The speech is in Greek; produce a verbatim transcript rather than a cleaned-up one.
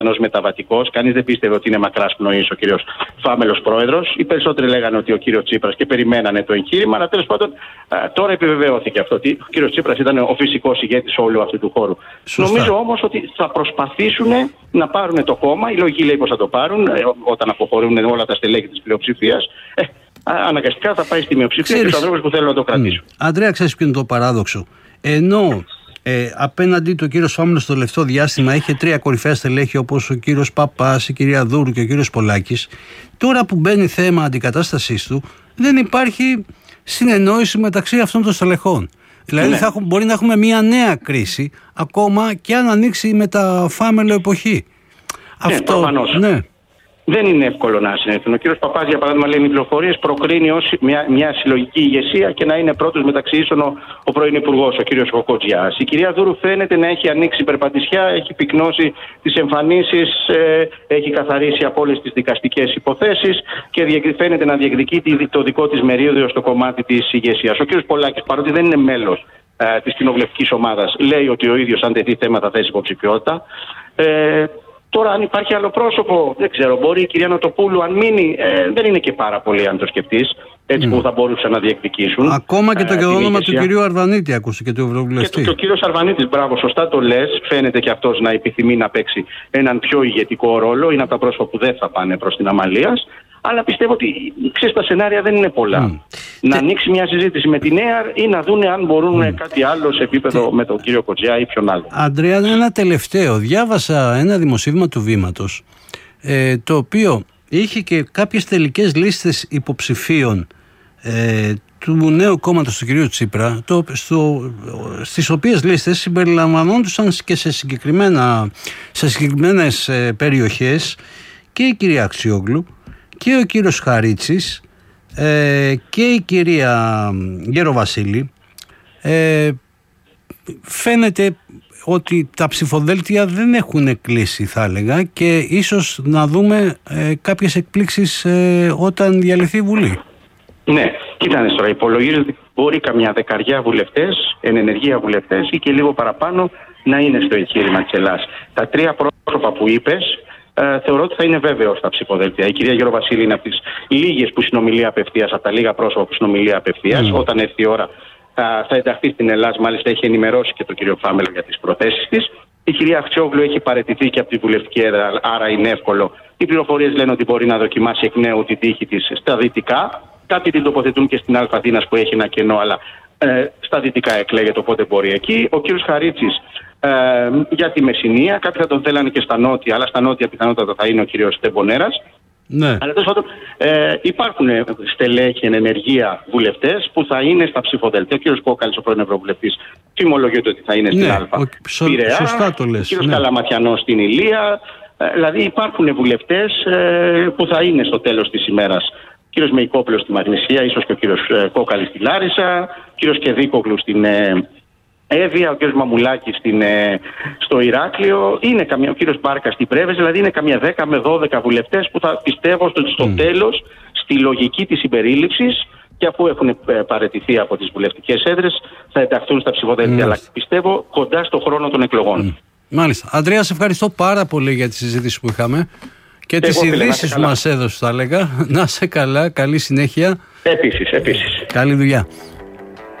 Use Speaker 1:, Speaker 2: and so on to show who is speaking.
Speaker 1: ως μεταβατικός. Κανείς δεν πίστευε ότι είναι μακράς πνοής ο κύριος Φάμελος πρόεδρος. Οι περισσότεροι λέγανε ότι ο κύριος Τσίπρας και περιμένανε το εγχείρημα, αλλά τέλος πάντων τώρα επιβεβαιώθηκε αυτό, ότι ο κύριος Τσίπρας ήταν ο φυσικός ηγέτης όλου αυτού του χώρου. Σωστά. Νομίζω όμως ότι θα προσπαθήσουν να πάρουν το κόμμα. Η λογική λέει πως θα το πάρουν όταν αποχωρούν όλα τα στελέχη της πλειοψηφίας. Ε, αναγκαστικά θα πάει στη μειοψηφία και τους ανθρώπους που θέλουν να το κρατήσουν.
Speaker 2: Mm. Αντρέα, ξέρεις ποιο είναι το παράδοξο? Ενώ ε, απέναντι του κύριος Φάμελος στο τελευταίο διάστημα είχε τρία κορυφαία στελέχη όπως ο κύριος Παπάς, η κυρία Δούρου και ο κύριος Πολάκης, τώρα που μπαίνει θέμα αντικατάστασής του, δεν υπάρχει συνεννόηση μεταξύ αυτών των στελεχών. Δηλαδή ναι. θα έχουμε, μπορεί να έχουμε μια νέα κρίση ακόμα και αν ανοίξει η μεταφάμελο εποχή.
Speaker 1: Ναι,
Speaker 2: Αυτό,
Speaker 1: προφανώς. Ναι. Δεν είναι εύκολο να συνεχθούν. Ο κύριος Παπάς, για παράδειγμα, λέει οι πληροφορίες, προκρίνει ως μια, μια συλλογική ηγεσία και να είναι πρώτος μεταξύ ίσων ο, ο πρώην υπουργός, ο κύριος Κοκοτζιάς. Η κυρία Δούρου φαίνεται να έχει ανοίξει περπατησιά, έχει πυκνώσει τις εμφανίσεις, ε, έχει καθαρίσει από όλες τις δικαστικές υποθέσεις και φαίνεται να διεκδικεί το δικό της μερίδιο στο κομμάτι της ηγεσίας. Ο κύριος Πολάκης, παρότι δεν είναι μέλος ε, της κοινοβουλευτικής ομάδας, λέει ότι ο ίδιος, αν τεθεί θέμα, θα θέσει υποψηφιότητα. Ε, Τώρα, αν υπάρχει άλλο πρόσωπο, δεν ξέρω, μπορεί η κυρία Νοτοπούλου, αν μείνει, ε, δεν είναι και πάρα πολύ, αν το σκεφτείς, έτσι mm. που θα μπορούσαν να διεκδικήσουν.
Speaker 2: Ακόμα και το
Speaker 1: ε,
Speaker 2: όνομα του κυρίου Αρβανίτη, άκουσε και του Ευρωβουλευτή.
Speaker 1: Και, το, και ο κύριος Αρβανίτης, μπράβο, σωστά το λες, φαίνεται και αυτός να επιθυμεί να παίξει έναν πιο ηγετικό ρόλο. Είναι από τα πρόσωπα που δεν θα πάνε προς την Αμαλίας. Αλλά πιστεύω ότι ξέρεις, τα σενάρια δεν είναι πολλά. Mm. Να και... ανοίξει μια συζήτηση με την ΕΑΡ ή να δούνε αν μπορούν mm. κάτι άλλο σε επίπεδο και... με τον κύριο Κοτζιά ή ποιον άλλο.
Speaker 2: Αντρέα, ένα τελευταίο. Διάβασα ένα δημοσίευμα του Βήματος, ε, το οποίο είχε και κάποιες τελικές λίστες υποψηφίων ε, του νέου κόμματος του κυρίου Τσίπρα, το, στο, στις οποίες λίστες συμπεριλαμβανόντουσαν και σε, συγκεκριμένα, σε συγκεκριμένες ε, περιοχές και η κυρία Αξιόγλου και ο κύριος Χαρίτσης ε, και η κυρία Γεροβασίλη. Ε, φαίνεται ότι τα ψηφοδέλτια δεν έχουν κλείσει, θα έλεγα, και ίσως να δούμε ε, κάποιες εκπλήξεις ε, όταν διαλυθεί η Βουλή.
Speaker 1: Ναι, κοίτανε τώρα, υπολογίζω ότι μπορεί καμιά δεκαριά βουλευτές, εν ενεργεία βουλευτές ή και λίγο παραπάνω να είναι στο εγχείρημα της Ελλάδας. Τα τρία πρόσωπα που είπες, Uh, θεωρώ ότι θα είναι βέβαιο στα ψηφοδέλτια. Η κυρία Γεροβασίλη είναι από τις λίγες που συνομιλεί απευθείας, από τα λίγα πρόσωπα που συνομιλεί απευθείας. Mm. Όταν έρθει η ώρα uh, θα ενταχθεί στην Ελλάδα. Μάλιστα έχει ενημερώσει και τον κύριο Φάμελο για τις προθέσεις της. Η κυρία Αξιόγλου έχει παραιτηθεί και από τη βουλευτική έδρα, άρα είναι εύκολο. Οι πληροφορίες λένε ότι μπορεί να δοκιμάσει εκ νέου την τύχη της στα δυτικά. Κάποιοι την τοποθετούν και στην Αλφαδίνας που έχει ένα κενό, αλλά ε, στα δυτικά εκλέγεται, οπότε μπορεί εκεί. Ο κύριος Χαρίτσης ε, για τη Μεσσηνία, κάποιοι θα τον θέλανε και στα νότια, αλλά στα νότια πιθανότατα θα είναι ο κύριος Τεμπονέρας. Ναι. Αλλά τέλος πάντων ε, υπάρχουν στελέχη εν ενεργεία βουλευτές που θα είναι στα ψηφοδέλτια. Ο κύριος Κόκαλης, ο πρώην Ευρωβουλευτής, φημολογείται ότι θα είναι στην
Speaker 2: ναι,
Speaker 1: Αλφα.
Speaker 2: Ο, σω, Πειραιά, σωστά το λες.
Speaker 1: Ο κύριος
Speaker 2: ναι.
Speaker 1: Καλαματιανός στην Ηλία. Ε, δηλαδή υπάρχουν βουλευτές ε, που θα είναι στο τέλος της ημέρας. Ο κύριος Μεϊκόπουλος στη Μαγνησία, ίσως και ο κύριος ε, Κόκαλης στη Λάρισα, ο κύριος Κεδίκογλου στην ε, Εύβοια, ο κύριος Μαμουλάκης στην, ε, στο Ηράκλειο, είναι καμιά, ο κύριος Μπάρκας στην Πρέβεζα, δηλαδή είναι καμιά δέκα με δώδεκα βουλευτές που θα πιστεύω στο, στο mm. τέλος, στη λογική της συμπερίληψης, και αφού έχουν παραιτηθεί από τις βουλευτικές έδρες, θα ενταχθούν στα ψηφοδέλτια. Mm. Αλλά πιστεύω κοντά στο χρόνο των εκλογών. Mm.
Speaker 2: Μάλιστα. Αντρέα, σε ευχαριστώ πάρα πολύ για τη συζήτηση που είχαμε και εγώ, τις ειδήσεις που μας έδωσε, θα έλεγα. Να σε καλά, καλή συνέχεια.
Speaker 1: Επίσης, επίσης.
Speaker 2: Καλή δουλειά.